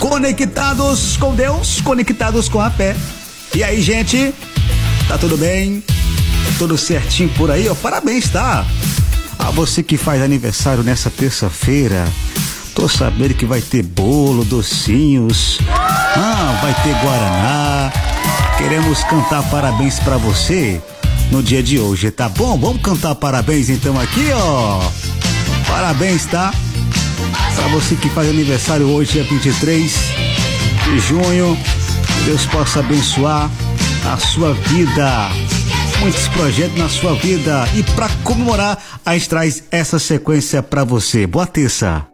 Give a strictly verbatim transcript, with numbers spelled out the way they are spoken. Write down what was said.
Conectados com Deus, conectados com a fé. E aí, gente? Tá tudo bem? Tudo certinho por aí? Ó, parabéns, tá? A você que faz aniversário nessa terça-feira. Tô sabendo que vai ter bolo, docinhos. Ah, vai ter guaraná. Queremos cantar parabéns pra você no dia de hoje, tá bom? Vamos cantar parabéns então aqui, ó. Parabéns, tá? Pra você que faz aniversário hoje, dia vinte e três de junho. Que Deus possa abençoar a sua vida. Muitos projetos na sua vida. E pra comemorar, a gente traz essa sequência pra você. Boa terça.